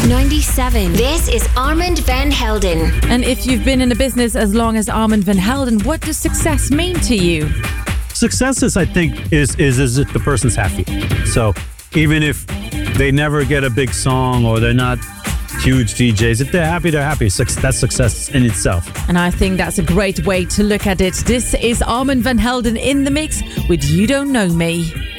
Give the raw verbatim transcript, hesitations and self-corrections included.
ninety-seven. This is Armand van Helden. And if you've been in a business as long as Armand van Helden, what does success mean to you? Success is, I think, is is is if the person's happy. So even if they never get a big song or they're not huge D Js, if they're happy, they're happy. That's success in itself. And I think that's a great way to look at it. This is Armand van Helden in the mix with You Don't Know Me.